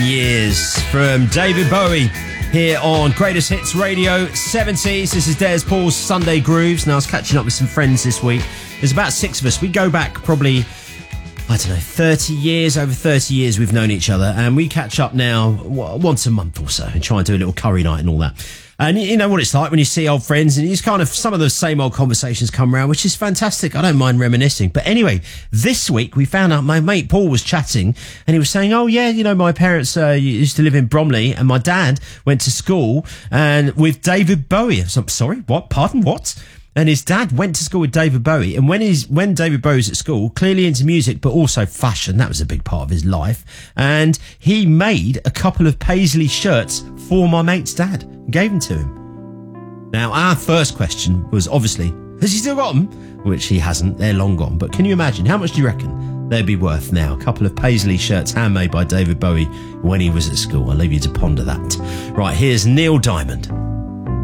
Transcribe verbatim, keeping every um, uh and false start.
Years from David Bowie here on Greatest Hits Radio seventies. This is Des Paul's Sunday Grooves. Now, I was catching up with some friends this week. There's about six of us. We go back probably, I don't know, thirty years, over thirty years we've known each other, and we catch up now once a month or so and try and do a little curry night and all that. And you know what it's like when you see old friends and it's kind of some of the same old conversations come around, which is fantastic. I don't mind reminiscing. But anyway, this week we found out my mate Paul was chatting and he was saying, oh, yeah, you know, my parents uh, used to live in Bromley and my dad went to school and with David Bowie. So, sorry, what? Pardon, what? And his dad went to school with David Bowie. And when he's when David Bowie's at school, clearly into music, but also fashion, that was a big part of his life. And he made a couple of Paisley shirts for my mate's dad and gave them to him. Now, our first question was obviously, has he still got them? Which he hasn't. They're long gone. But can you imagine? How much do you reckon they'd be worth now? A couple of Paisley shirts handmade by David Bowie when he was at school. I'll leave you to ponder that. Right, here's Neil Diamond.